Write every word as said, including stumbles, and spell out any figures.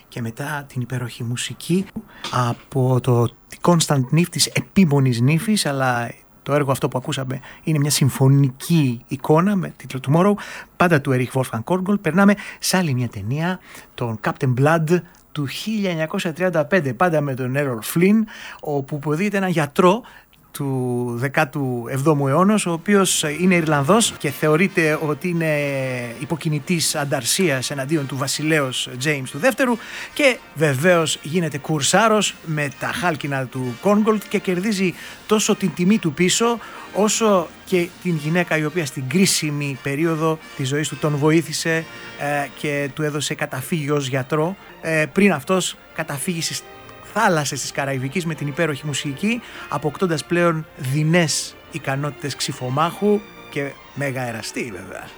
και μετά την υπέροχη μουσική από το Constant Νύφ της επίμονης νύφης, αλλά το έργο αυτό που ακούσαμε είναι μια συμφωνική εικόνα με τίτλο Tomorrow, πάντα του Erich Wolfgang Korngold. Περνάμε σε άλλη μια ταινία, τον Captain Blood του χίλια εννιακόσια τριάντα πέντε, πάντα με τον Errol Flynn, όπου υποδείται ένα γιατρό του δέκατου εβδόμου αιώνα, ο οποίος είναι Ιρλανδός και θεωρείται ότι είναι υποκινητής ανταρσίας εναντίον του βασιλέως James του δεύτερου, και βεβαίως γίνεται κουρσάρος με τα χάλκινα του Korngold και κερδίζει τόσο την τιμή του πίσω όσο και την γυναίκα η οποία στην κρίσιμη περίοδο της ζωής του τον βοήθησε ε, και του έδωσε καταφύγιο ως γιατρό, ε, πριν αυτός καταφύγει στις θάλασσες της Καραϊβικής με την υπέροχη μουσική, αποκτώντας πλέον δεινές ικανότητες ξυφομάχου και μέγα εραστή βέβαια.